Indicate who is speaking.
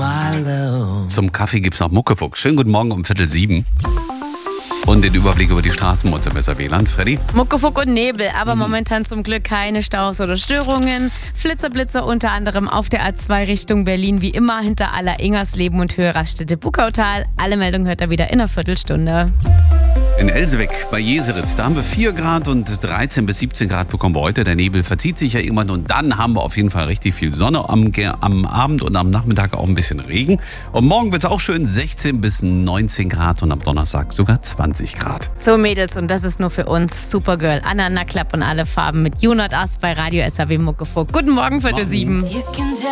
Speaker 1: Zum Kaffee gibt's noch Muckefuchs. Schönen guten Morgen um 6:45. Und den Überblick über die Straßen mit unserem WLAN. Freddy?
Speaker 2: Muckefuck und Nebel, aber momentan zum Glück keine Staus oder Störungen. Flitzer unter anderem auf der A2 Richtung Berlin, wie immer hinter Aller-Ingersleben und Höhe Raststätte Buckautal. Alle Meldungen hört ihr wieder in einer Viertelstunde.
Speaker 1: In Elsewick bei Jeseritz, da haben wir 4 Grad und 13 bis 17 Grad bekommen wir heute. Der Nebel verzieht sich ja irgendwann und dann haben wir auf jeden Fall richtig viel Sonne am Abend und am Nachmittag auch ein bisschen Regen. Und morgen wird es auch schön 16 bis 19 Grad und am Donnerstag sogar 20 Grad.
Speaker 2: So Mädels, und das ist nur für uns. Supergirl, Anna Naklapp und alle Farben mit You Not Us bei Radio SAW Muckefuck. Guten Morgen, 6:45.